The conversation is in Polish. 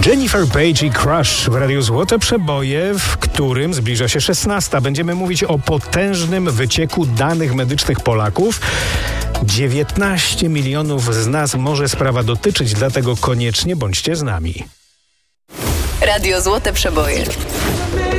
Jennifer Page i Crush w Radiu Złote Przeboje, w którym zbliża się 16. Będziemy mówić o potężnym wycieku danych medycznych Polaków. 19 milionów z nas może sprawa dotyczyć, dlatego koniecznie bądźcie z nami. Radio Złote Przeboje.